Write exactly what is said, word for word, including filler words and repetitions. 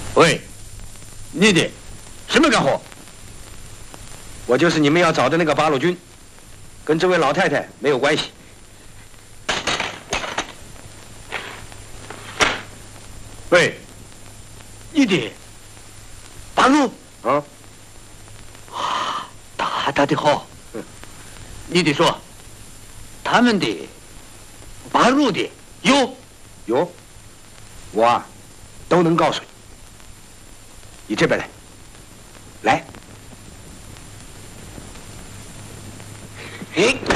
喂，你的什么干活？ 我就是你们要找的那个八路军，跟这位老太太没有关系。 喂，你的八路啊？ 啊，大大的好。嗯，你得说，他们的八路的有有，我啊都能告诉你。你这边来，来。哎。